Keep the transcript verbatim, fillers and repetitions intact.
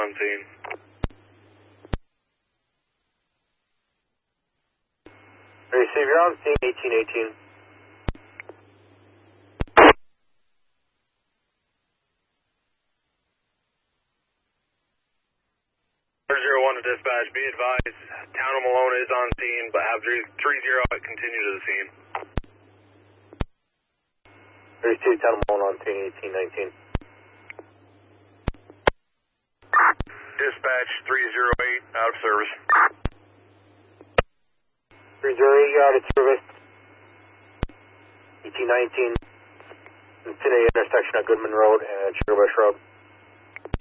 on scene. Receive, you're on scene, eighteen eighteen. zero one to dispatch, be advised, Town of Malone is on scene, but have three zero continue to the scene. thirty-two, Town of Malone on scene, eighteen nineteen. Dispatch three zero eight, out of service. three zero eight, you're out of service. eighteen nineteen, Infinity intersection at Goodman Road and Sugar Bush Road.